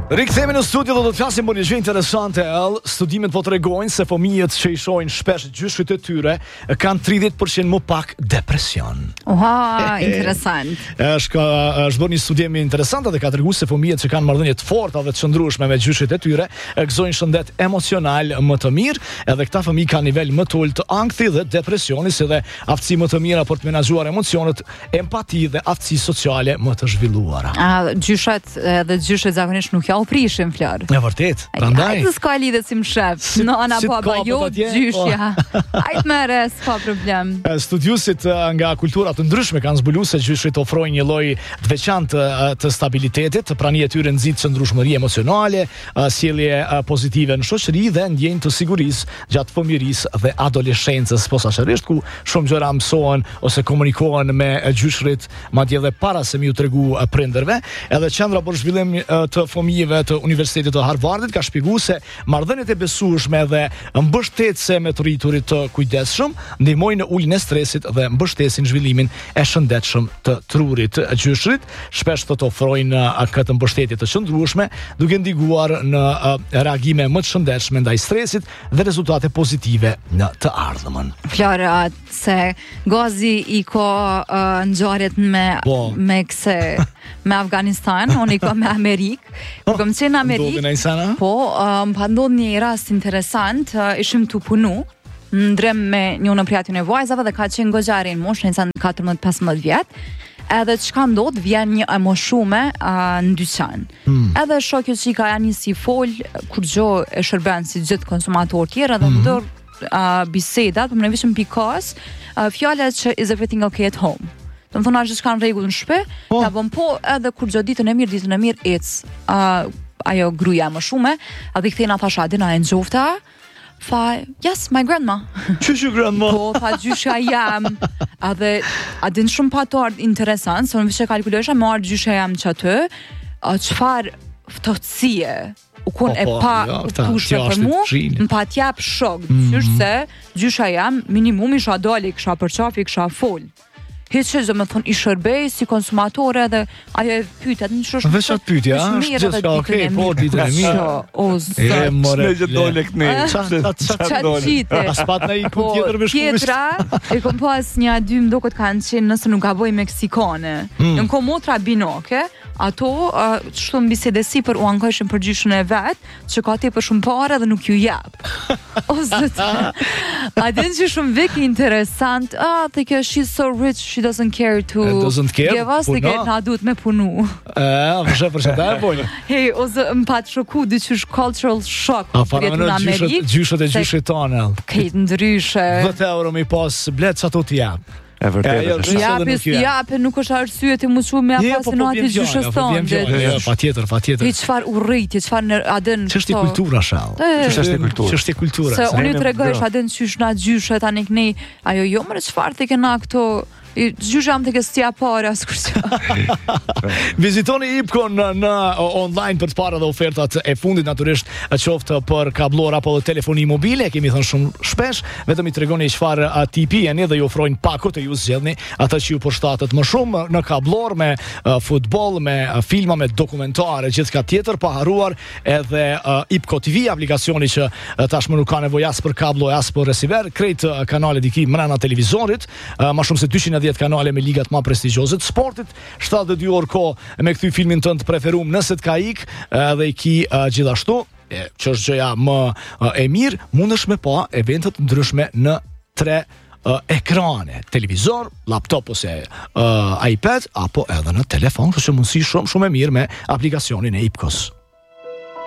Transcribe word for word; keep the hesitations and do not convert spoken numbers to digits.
Rikthehemi në studio dhe do të flasim për një gjë interesante. Studimet po tregojnë se fëmijët që i shohin shpesh gjyshit e tyre kanë tridhjetë përqind më pak depresion. Ua, interesant. Është është bërë një studim interesant dhe ka treguar se fëmijët që kanë marrëdhënie të forta dhe të qëndrueshme me gjyshit e tyre gëzojnë shëndet emocional më të mirë, edhe këta fëmijë kanë nivel më të ulët të ankthi dhe depresioni, si dhe aftësi më të mira për të menaxhuar emocionet, empati dhe aftësi sociale më të zhvilluara. A gjyshat dhe gjyshet zakonisht nuk ja u prishin Flor. E vërtet, prandaj. Ai s'ka lidhje si më shef. Nona si baba jo gjyshja. Ai merre, s'ka problem. Studiuesit nga kultura të ndryshme kanë zbuluar se gjyshit ofrojnë një lloj të veçantë të stabilitetit, prania e tyre nxit qëndrueshmëri emocionale, sjellje pozitive në shoqëri dhe ndjenjë të sigurisë gjatë fëmijërisë dhe adoleshencës, posaçërisht ku shumë gjëra mësohen ose komunikohen me gjyshrit, madje edhe para se më u tregu prindërve. Edhe qendra për zhvillim të fëmijëve të Universitetit të Harvardit ka shpjeguar se marrëdhëniet e besueshme dhe mbështetëse me të rriturit të kujdesshëm ndihmojnë në uljen e stresit dhe mbështesin zhvillimin e shëndetshëm të trurit. Gjyshrit shpesh të ofrojnë këtë mbështetje të qëndrueshme, duke ndikuar në reagime më të shëndetshme ndaj stresit dhe rezultate pozitive në të ardhmen. Flora, se Gazi i ka uh, ngjarjet me Po. me kse me Afganistan, unë i ka me Amerikë. Kur kam qenë në Amerikë, Ndodhi në Isana? po, um, pa ndodhur një rast interesant, uh, ishim të punu, ndrem me një në prijatjën e vajzave dhe ka qenë goxhari në moshën e katërmbëdhjetë pesëmbëdhjetë vjet. Edhe çka ndodh, vjen një e moshume uh, në dyqan. Hmm. Edhe shokët që i ka janë si fol, kur gjo e shërben si gjithë konsumator tjerë, edhe hmm. ndër uh, bisedat, për më nevishëm pikas, uh, fjallet që is everything okay at home. Të më thonë ashtë që kanë rregull në shpe, oh. ta bëm po edhe kur gjo ditën e mirë, ditën e mirë, ec uh, ajo gruja më shume, edhe i kthejna thasha, dina e në gjofta, fa, yes, my grandma. Që që grandma? Po, fa, gjysha jam. Edhe, a din shumë pa të ardhë interesant, se unë vishë kalkulojshë, më ardhë gjysha jam që atë, qëfar ftotësie, u kun e pa kushte për mu, në pa t'jap shok, qështë se gjysha jam, minimum isha dali, kësha përqafi, kësha fol. Hiç që zë me thonë i shërbej si konsumatore dhe ajo e pytet në shështë veç atë pytja, është gjithë ka okej, po ditën e mirë. O zot. E more. Ne gjithë dole këtni. Qatë qite. As pat në i punë tjetër me shkumisht. Tjetra, e kom pas një dy mdokët kanë qenë nëse nuk gaboj meksikane. Në kom motra binoke, ato çto mbi sedesi për u ankojshin për gjyshën e vet, që ka tepër shumë parë dhe nuk ju jap. O zot. A din që shumë vek interesant. Ah, the que she's so rich, she doesn't care to doesn't care, give us the get na duhet me punu. E, vëshë për çfarë e bën? Hey, ose më pat shoku dyqysh cultural shock për jetë në Amerikë. Gjyshët e gjyshit tonë. Këtë ndryshe. dhjetë euro mi pas blet sa to ti jap. E vërtetë. Japi, japi, nuk është arsye të mos shumë me apo në atë gjyshës tonë. Jo, patjetër, patjetër. Ti çfarë urrëti, çfarë adën. Ç'është kultura shall. Ç'është kultura. Ç'është kultura. Se unë i tregoj adën çysh na gjyshe tani ne, ajo jo më çfarë të kena këto. Gjysham të këstia pare asë Vizitoni Ipko në, në online për të parë dhe ofertat e fundit, natyrisht qoftë për kablor apo dhe telefoni mobile, kemi thënë shumë shpesh, vetëm i tregoni çfarë tipi jeni dhe ju ofrojnë pakot e ju zgjedhni ata që ju përshtatet më shumë në kablor, me uh, futboll, me uh, filma, me dokumentare, gjithçka tjetër, pa haruar edhe uh, Ipko T V, aplikacioni që uh, tashmë nuk ka nevojë as për kablo as për receiver, krejt uh, kanalet i ki mrena televizorit, uh, më shumë se dyqind e dhjetë kanale me ligat më prestigjioze të sportit, shtatëdhjetë dy orë kohë me kthy filmin tënd të preferuar nëse të ka ik, dhe i ki uh, gjithashtu, e, që është gjëja më uh, e mirë, mundesh me pa evente të ndryshme në tre uh, ekrane, televizor, laptop ose uh, iPad apo edhe në telefon, kështu që mundësi shumë shumë e mirë me aplikacionin e Ipkos.